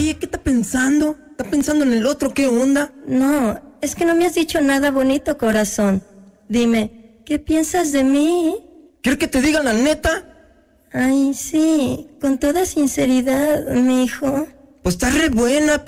Oye, ¿qué está pensando? ¿Está pensando en el otro? ¿Qué onda? No, es que no me has dicho nada bonito, corazón. Dime, ¿qué piensas de mí? ¿Quieres que te diga la neta? Ay, sí, con toda sinceridad, mi hijo. Pues está re buena,